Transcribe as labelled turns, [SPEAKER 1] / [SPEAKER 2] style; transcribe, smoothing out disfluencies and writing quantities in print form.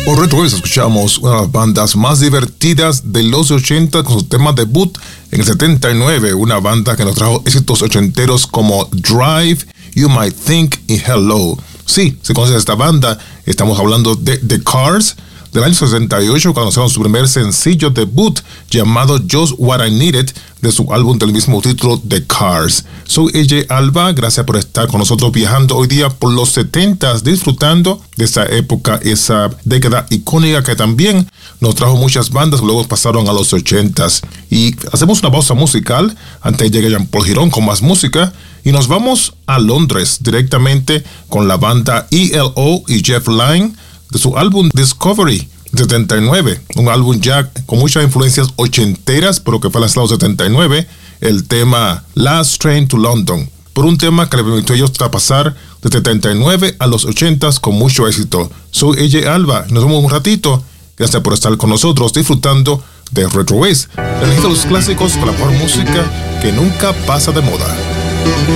[SPEAKER 1] Por Retro Waves escuchamos una de las bandas más divertidas de los 80 con su tema debut en el 79, una banda que nos trajo éxitos ochenteros como Drive, You Might Think y Hello. Sí, se conoce esta banda, estamos hablando de The Cars, del año 68, cuando lanzaron su primer sencillo debut llamado Just What I Needed, de su álbum del mismo título, The Cars. Soy AJ Alba, gracias por estar con nosotros viajando hoy día por los 70s, disfrutando de esa época, esa década icónica que también nos trajo muchas bandas que luego pasaron a los 80s. Y hacemos una pausa musical, antes llega Jean Paul Girón con más música, y nos vamos a Londres directamente con la banda ELO y Jeff Lynne, de su álbum Discovery 79, un álbum ya con muchas influencias ochenteras, pero que fue lanzado en 79, el tema Last Train to London, por un tema que le permitió a ellos traspasar de 79 a los 80s con mucho éxito. Soy AJ Alba, nos vemos un ratito, gracias por estar con nosotros disfrutando de Retro Waves, el de los clásicos con la mejor música que nunca pasa de moda.